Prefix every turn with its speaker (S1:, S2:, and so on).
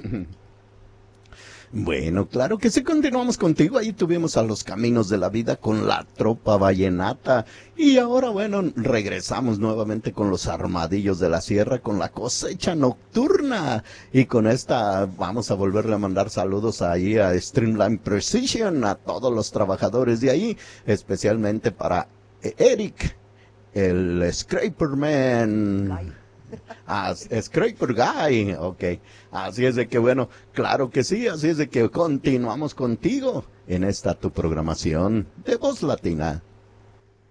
S1: Bueno, claro que sí, continuamos contigo. Ahí tuvimos a los Caminos de la Vida con la Tropa Vallenata. Y ahora, bueno, regresamos nuevamente con los Armadillos de la Sierra, con la Cosecha Nocturna. Y con esta vamos a volverle a mandar saludos ahí a Streamline Precision, a todos los trabajadores de ahí, especialmente para Eric, el Scraperman. Ah, Scraper Guy, ok. Así es de que bueno, claro que sí, así es de que continuamos contigo en esta tu programación de Voz Latina.